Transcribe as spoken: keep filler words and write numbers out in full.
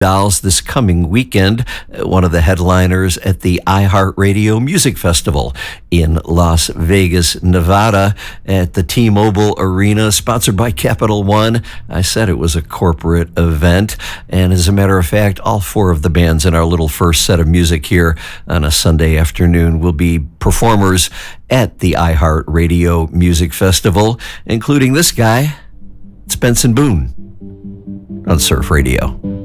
Dolls this coming weekend, one of the headliners at the iHeartRadio Music Festival in Las Vegas, Nevada, at the T-Mobile Arena, sponsored by Capital One. I said it was a corporate event, and as a matter of fact, all four of the bands in our little first set of music here on a Sunday afternoon will be performers at the iHeartRadio Music Festival, including this guy, it's Benson Boone on Surf Radio.